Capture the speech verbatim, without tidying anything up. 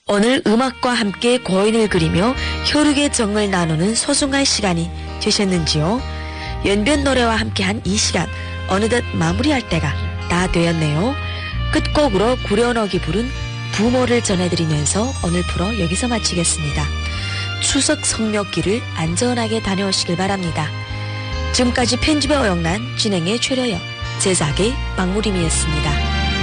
오늘 음악과 함께 고인을 그리며 혈육의 정을 나누는 소중한 시간이 되셨는지요? 연변 노래와 함께한 이 시간 어느덧 마무리할 때가 다 되었네요. 끝곡으로 구려녹이 부른 부모를 전해드리면서 오늘 프로 여기서 마치겠습니다. 추석 성묘길을 안전하게 다녀오시길 바랍니다. 지금까지 편집의 오영란, 진행의 최려영, 제작의 박무림이었습니다.